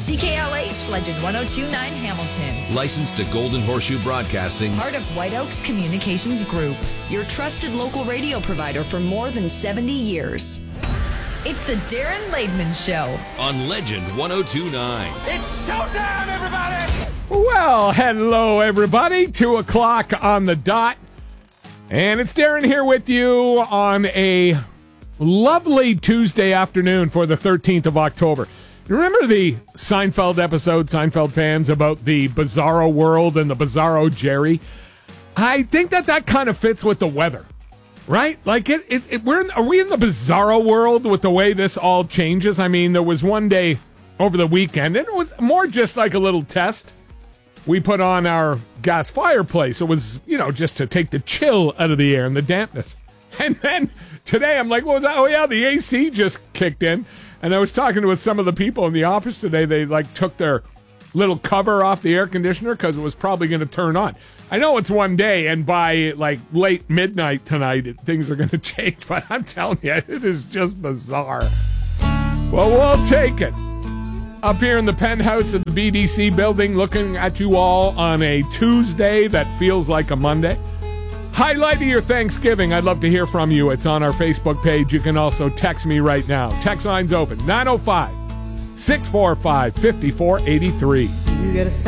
CKLH Legend 102.9 Hamilton. Licensed to Golden Horseshoe Broadcasting. Part of White Oaks Communications Group. Your trusted local radio provider for more than 70 years. It's the Darren Laidman Show. On Legend 102.9. It's showtime, everybody! Well, hello, everybody. 2 o'clock on the dot. And it's Darren here with you on a lovely Tuesday afternoon for the 13th of October. You remember the Seinfeld episode, Seinfeld fans, about the Bizarro world and the Bizarro Jerry? I think that kind of fits with the weather, right? Like, are we in the Bizarro world with the way this all changes? I mean, there was one day over the weekend, and it was more just like a little test. We put on our gas fireplace. It was, just to take the chill out of the air and the dampness. And then today I'm like, what was that? Oh, yeah, the AC just kicked in. And I was talking with some of the people in the office today. They, took their little cover off the air conditioner because it was probably going to turn on. I know it's one day, and by, late midnight tonight, things are going to change. But I'm telling you, it is just bizarre. Well, we'll take it. Up here in the penthouse of the BDC building, looking at you all on a Tuesday that feels like a Monday. Highlight of your Thanksgiving. I'd love to hear from you. It's on our Facebook page. You can also text me right now. Text line's open. 905-645-5483.